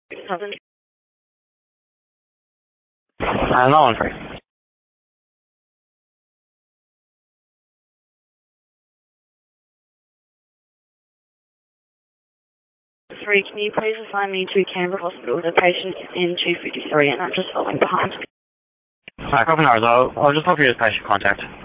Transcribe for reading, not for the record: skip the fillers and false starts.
Southern. No one free. 3, can you please assign me to Canberra Hospital? The patient is in 253 and I'm just following behind. Alright, copy I'll just look for your patient contact.